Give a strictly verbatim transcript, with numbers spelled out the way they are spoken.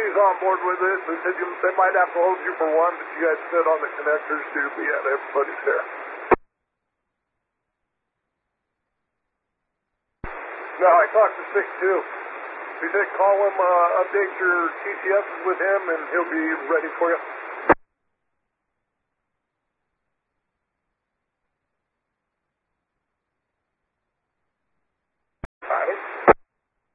he's on board with it. They said you, they might have to hold you for one, but you guys sit on the connectors too, but yeah, everybody's there. No, I talked to six two. He said call him, uh, update your T C Ss with him, and he'll be ready for you.